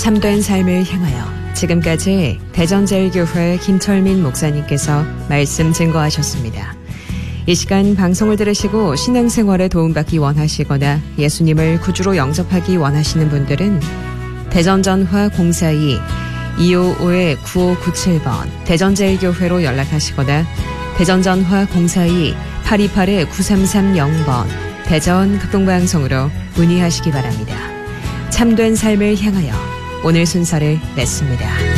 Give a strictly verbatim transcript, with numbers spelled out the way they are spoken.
참된 삶을 향하여 지금까지 대전제일교회 김철민 목사님께서 말씀 증거하셨습니다. 이 시간 방송을 들으시고 신앙생활에 도움받기 원하시거나 예수님을 구주로 영접하기 원하시는 분들은 대전전화 공사이 이오오 구오구칠 번 대전제일교회로 연락하시거나 대전전화 공사이 팔이팔 구삼삼공 번 대전 극동방송으로 문의하시기 바랍니다. 참된 삶을 향하여 오늘 순서를 냈습니다.